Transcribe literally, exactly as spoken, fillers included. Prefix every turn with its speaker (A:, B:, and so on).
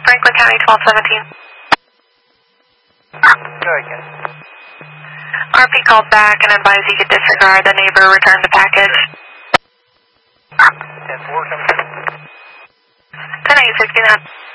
A: Franklin County twelve seventeen.
B: Go again.
A: R P called back and advised he could disregard. The neighbor returned the package.
B: ten four coming in.
A: ten eight sixty-nine.